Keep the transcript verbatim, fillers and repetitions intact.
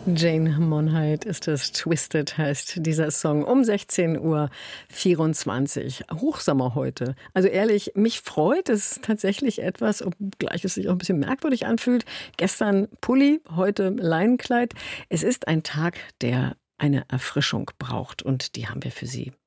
Jane Monheit ist es. Twisted heißt dieser Song. Um sechzehn Uhr vierundzwanzig. Hochsommer heute. Also ehrlich, mich freut es tatsächlich etwas, obgleich es sich auch ein bisschen merkwürdig anfühlt. Gestern Pulli, heute Leinenkleid. Es ist ein Tag, der eine Erfrischung braucht und die haben wir für Sie